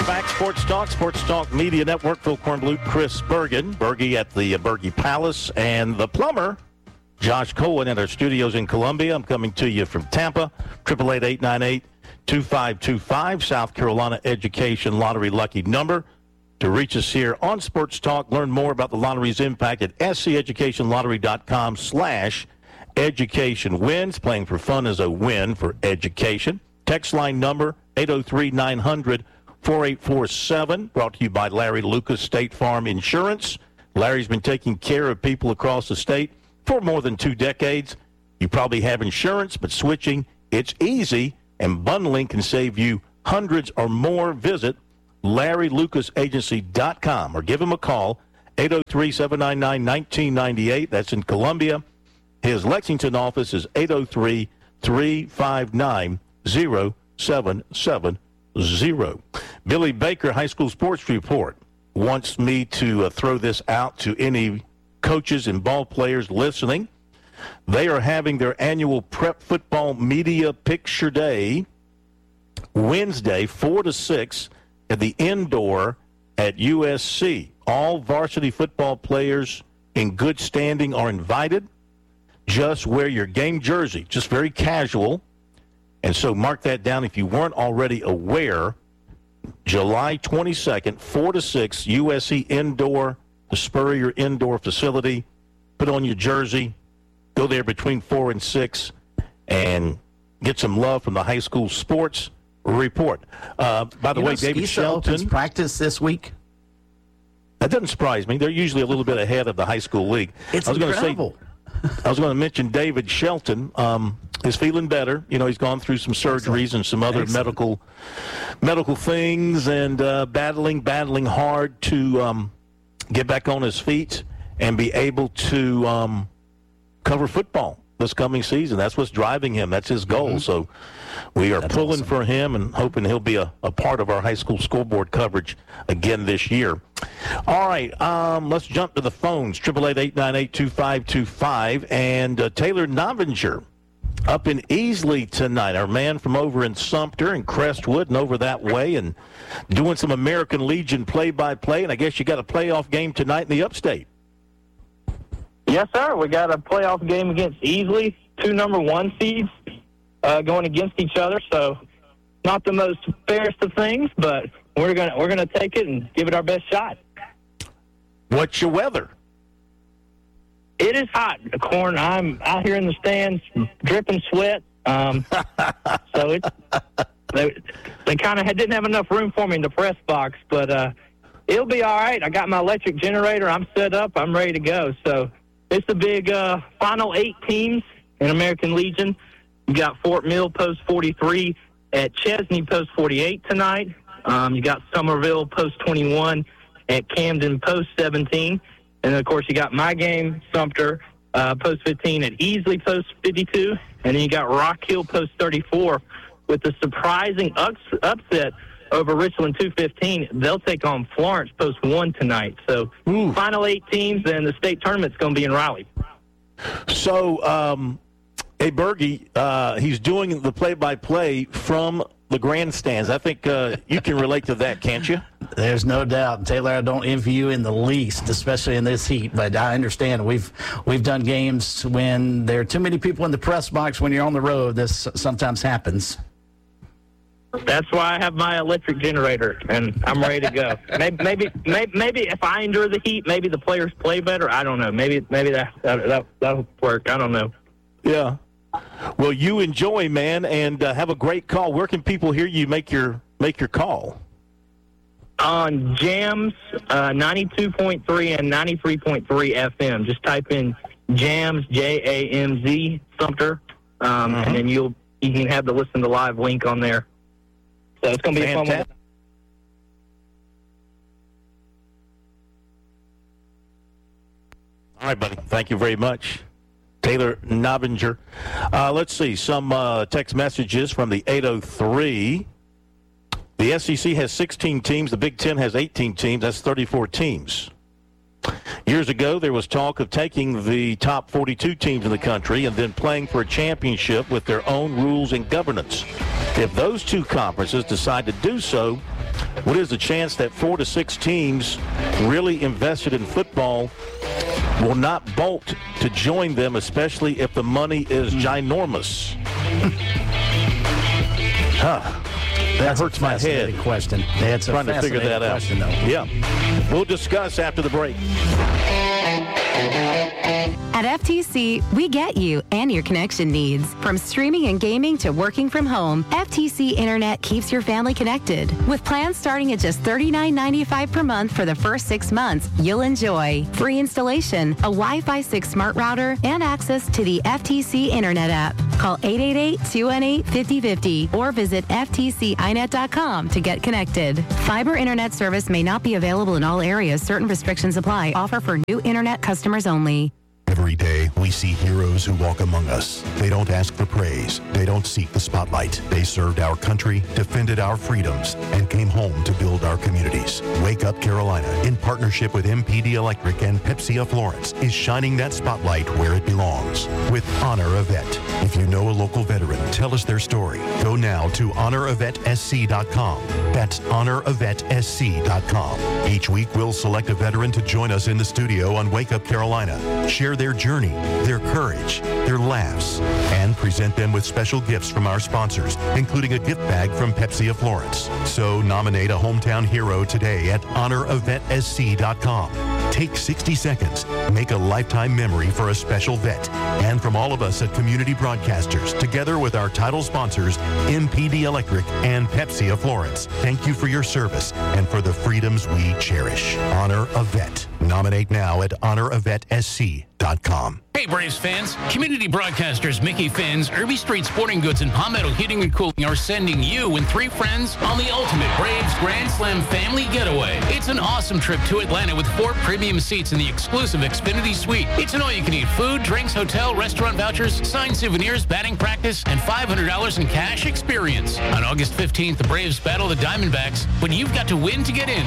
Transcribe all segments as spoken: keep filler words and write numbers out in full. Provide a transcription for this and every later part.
back. Sports Talk, Sports Talk Media Network. Phil Kornblut, Chris Bergen. Bergie at the Bergie Palace. And the plumber, Josh Cohen, at our studios in Columbia. I'm coming to you from Tampa. eight eight eight, eight nine eight, two five two five. South Carolina Education Lottery lucky number. To reach us here on Sports Talk, learn more about the lottery's impact at sceducationlottery.com slash education wins. Playing for fun is a win for education. Text line number eight oh three, nine hundred, four eight four seven. Brought to you by Larry Lucas State Farm Insurance. Larry's been taking care of people across the state for more than two decades. You probably have insurance, but switching, it's easy, and bundling can save you hundreds or more. Visit larry lucas agency dot com or give him a call, eight oh three, seven nine nine, one nine nine eight. That's in Columbia. His Lexington office is eight oh three, three five nine, oh seven seven oh. Billy Baker, High School Sports Report, wants me to uh, throw this out to any coaches and ball players listening. They are having their annual Prep Football Media Picture Day Wednesday, four to six, at the indoor at U S C. All varsity football players in good standing are invited. Just wear your game jersey, just very casual. And so mark that down if you weren't already aware. July twenty-second, four to six, U S C indoor, the Spurrier indoor facility. Put on your jersey, go there between four and six, and get some love from the High School Sports Report. Uh, by the you way, know, David Skeeter Shelton. opens practice this week. That doesn't surprise me. They're usually a little bit ahead of the high school league. It's I was going to say, incredible. I was going to mention David Shelton um, is feeling better. You know, he's gone through some surgeries Excellent. and some other Excellent. medical medical things, and uh, battling, battling hard to um, get back on his feet and be able to um, cover football this coming season. That's what's driving him. That's his goal. Mm-hmm. So we are That's pulling awesome. for him and hoping he'll be a, a part of our high school scoreboard coverage again this year. All right, um, let's jump to the phones, eight eight eight, eight nine eight, two five two five. And uh, Taylor Novinger up in Easley tonight, our man from over in Sumter and Crestwood and over that way, and doing some American Legion play-by-play. And I guess you got a playoff game tonight in the Upstate. Yes, sir. We got a playoff game against Easley, two number one seeds uh, going against each other. So not the most fairest of things, but we're gonna we're gonna take it and give it our best shot. What's your weather? It is hot, Corn. I'm out here in the stands, dripping sweat. Um, so it's they they kind of didn't have enough room for me in the press box, but uh, it'll be all right. I got my electric generator. I'm set up. I'm ready to go. So. It's the big uh, final eight teams in American Legion. You got Fort Mill post forty-three at Chesney post forty-eight tonight. Um, you got Somerville post twenty-one at Camden post seventeen. And, of course, you got my game, Sumter, uh, post fifteen at Easley post fifty-two. And then you got Rock Hill post thirty-four with the surprising ups- upset over Richland two fifteen. They'll take on Florence post one tonight. So Ooh. final eight teams, and the state tournament's going to be in Raleigh. So, um, hey, Bergie, uh, he's doing the play-by-play from the grandstands. I think uh, you can relate to that, can't you? There's no doubt. Taylor, I don't envy you in the least, especially in this heat, but I understand. We've we've done games when there are too many people in the press box when you're on the road. This sometimes happens. That's why I have my electric generator, and I'm ready to go. maybe, maybe, maybe, maybe if I endure the heat, maybe the players play better. I don't know. Maybe, maybe that, that, that that'll work. I don't know. Yeah. Well, you enjoy, man, and uh, have a great call. Where can people hear you make your make your call? On Jams uh, ninety-two point three and ninety-three point three F M. Just type in Jams, J A M Z, Sumter, um, mm-hmm. and then you'll you can have the listen to live link on there. So it's going to be Fantastic. a fun one. All right, buddy. Thank you very much. Taylor Novinger. Uh, let's see. Some uh, text messages from the eight oh three. The S E C has sixteen teams. The Big Ten has eighteen teams. That's thirty-four teams. Years ago, there was talk of taking the top forty-two teams in the country and then playing for a championship with their own rules and governance. If those two conferences decide to do so, what is the chance that four to six teams really invested in football will not bolt to join them, especially if the money is ginormous? huh. That That's hurts a my head. Question. That's trying a to figure that out. Question, though. Yeah. We'll discuss after the break. At F T C, we get you and your connection needs. From streaming and gaming to working from home, F T C Internet keeps your family connected. With plans starting at just thirty-nine ninety-five per month for the first six months, you'll enjoy free installation, a Wi-Fi six smart router, and access to the F T C Internet app. Call eight eight eight, two one eight, five oh five oh or visit F T C I net dot com to get connected. Fiber Internet service may not be available in all areas. Certain restrictions apply. Offer for new Internet customers only. Every day, we see heroes who walk among us. They don't ask for praise. They don't seek the spotlight. They served our country, defended our freedoms, and came home to build our communities. Wake Up Carolina, in partnership with M P D Electric and Pepsi of Florence, is shining that spotlight where it belongs with Honor a Vet. If you know a local veteran, tell us their story. Go now to honor a vet s c dot com. That's honor a vet s c dot com. Each week, we'll select a veteran to join us in the studio on Wake Up Carolina. Share their journey, their courage, their laughs, and present them with special gifts from our sponsors, including a gift bag from Pepsi of Florence. So nominate a hometown hero today at honor a vet s c dot com. Take sixty seconds, make a lifetime memory for a special vet. And from all of us at Community Broadcasters, together with our title sponsors, M P D Electric and Pepsi of Florence, thank you for your service and for the freedoms we cherish. Honor a Vet. Nominate now at honor a vet s c dot com. Hey Braves fans, Community Broadcasters Mickey Finn's, Irby Street Sporting Goods, and Palmetto Heating and Cooling are sending you and three friends on the ultimate Braves Grand Slam family getaway. It's an awesome trip to Atlanta with four premium seats in the exclusive Xfinity Suite. It's an all-you-can-eat food, drinks, hotel, restaurant vouchers, signed souvenirs, batting practice, and five hundred dollars in cash experience. On August fifteenth, the Braves battle the Diamondbacks, but you've got to win to get in.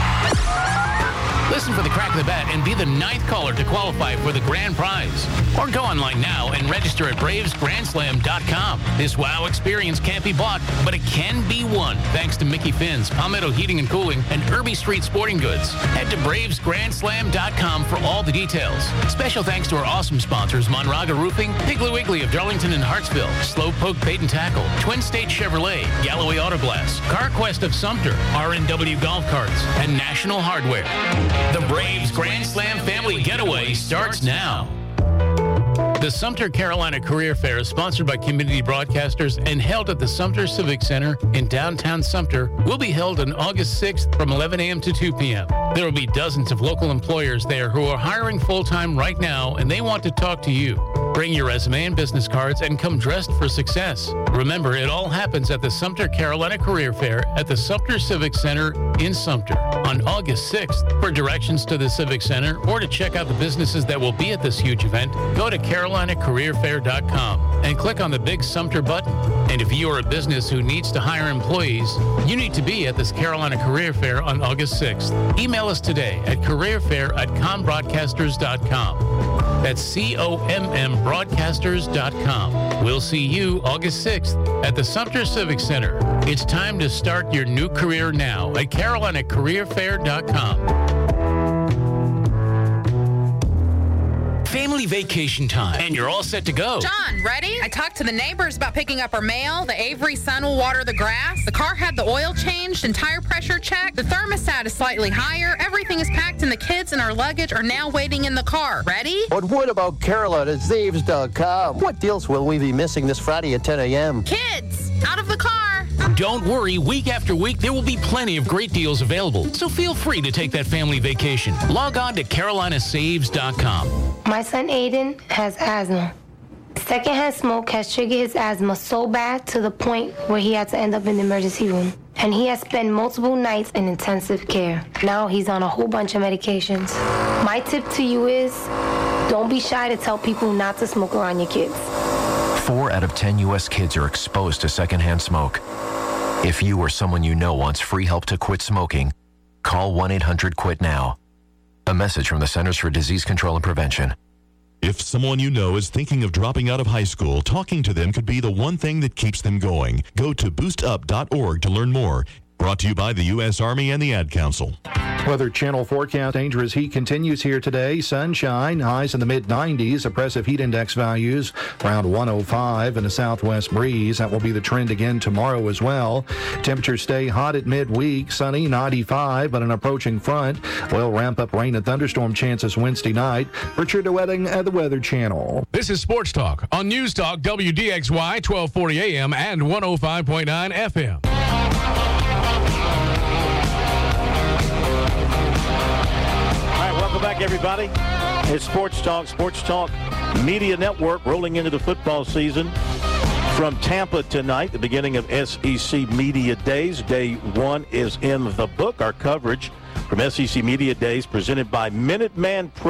Listen for the crack of the bat and be the ninth caller to qualify for the grand prize. Or go online now and register at braves grand slam dot com. This wow experience can't be bought, but it can be won thanks to Mickey Finn's, Palmetto Heating and Cooling, and Irby Street Sporting Goods. Head to braves grand slam dot com for all the details. Special thanks to our awesome sponsors, Monraga Roofing, Piggly Wiggly of Darlington and Hartsville, Slowpoke Bait and Tackle, Twin State Chevrolet, Galloway Auto Glass, CarQuest of Sumter, R and W Golf Carts, and National Hardware. The Braves Grand Slam Family Getaway starts now. The Sumter Carolina Career Fair is sponsored by Community Broadcasters and held at the Sumter Civic Center in downtown Sumter. Will be held on August sixth from eleven a.m. to two p.m. There will be dozens of local employers there who are hiring full-time right now, and they want to talk to you. Bring your resume and business cards and come dressed for success. Remember, it all happens at the Sumter Carolina Career Fair at the Sumter Civic Center in Sumter on August sixth. For directions to the Civic Center or to check out the businesses that will be at this huge event, go to carolina career fair dot com and click on the big Sumter button. And if you are a business who needs to hire employees, you need to be at this Carolina Career Fair on August sixth. Email us today at careerfair at com broadcasters dot com. That's C O M M broadcasters dot com. We'll see you August sixth at the Sumter Civic Center. It's time to start your new career now at carolina career fair dot com. Family vacation time, and you're all set to go. John, ready? I talked to the neighbors about picking up our mail. The Avery son will water the grass. The car had the oil changed and tire pressure checked. The thermostat is slightly higher. Everything is packed, and the kids and our luggage are now waiting in the car. Ready? But what about carolina zaves dot com? What deals will we be missing this Friday at ten a.m.? Kids, out of the car. Don't worry, week after week, there will be plenty of great deals available. So feel free to take that family vacation. Log on to carolina saves dot com. My son Aiden has asthma. Secondhand smoke has triggered his asthma so bad to the point where he had to end up in the emergency room. And he has spent multiple nights in intensive care. Now he's on a whole bunch of medications. My tip to you is, don't be shy to tell people not to smoke around your kids. Four out of ten U S kids are exposed to secondhand smoke. If you or someone you know wants free help to quit smoking, call one eight hundred quit now. A message from the Centers for Disease Control and Prevention. If someone you know is thinking of dropping out of high school, talking to them could be the one thing that keeps them going. Go to boost up dot org to learn more Brought to you by the U S Army and the Ad Council. Weather Channel forecast. Dangerous heat continues here today. Sunshine, highs in the mid nineties. Oppressive heat index values around one oh five, and a southwest breeze. That will be the trend again tomorrow as well. Temperatures stay hot at midweek. Sunny, ninety-five, but an approaching front will ramp up rain and thunderstorm chances Wednesday night. Richard DeWetting at the Weather Channel. This is Sports Talk on News Talk W D X Y twelve forty A M and one oh five point nine F M. Welcome back, everybody. It's Sports Talk, Sports Talk Media Network, rolling into the football season from Tampa tonight, the beginning of S E C Media Days. Day one is in the book. Our coverage from S E C Media Days presented by Minuteman Press.